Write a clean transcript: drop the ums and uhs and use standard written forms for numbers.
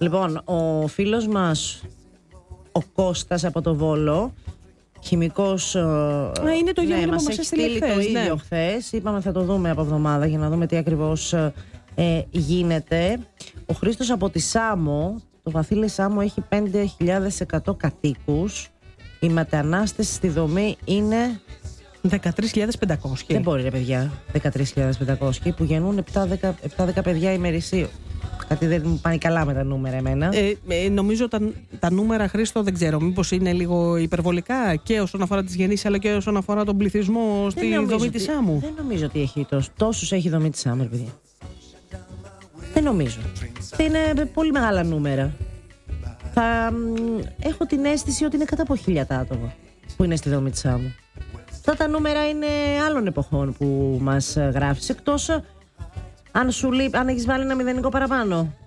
Λοιπόν, ο φίλος μας, ο Κώστας από το Βόλο, χημικός. Είναι το ίδιο ναι, που μας μας έχει έστειλε στείλει χθες, το ίδιο χθες. Είπαμε θα το δούμε από εβδομάδα για να δούμε τι ακριβώς γίνεται. Ο Χρήστος από τη Σάμο, το Βαθύλη Σάμο έχει 5.100 κατοίκους. Οι μετανάστες στη δομή είναι 13.500. Δεν μπορεί ρε παιδιά, 13.500 που γεννούν 7-10 παιδιά ημερησίω. Κάτι δεν μου πάνε καλά με τα νούμερα εμένα. Νομίζω τα νούμερα, Χρήστο, δεν ξέρω. Μήπως είναι λίγο υπερβολικά και όσον αφορά τις γεννήσεις αλλά και όσον αφορά τον πληθυσμό στη δομή της Σάμου. Δεν νομίζω ότι έχει τόσους έχει η δομή της Σάμου, παιδιά. Δεν νομίζω. Είναι πολύ μεγάλα νούμερα. Έχω την αίσθηση ότι είναι κάτω από 1.000 άτομα που είναι στη δομή της Σάμου. Αυτά τα νούμερα είναι άλλων εποχών που μας γράφεις. Εκτός αν έχεις βάλει ένα μηδενικό παραπάνω.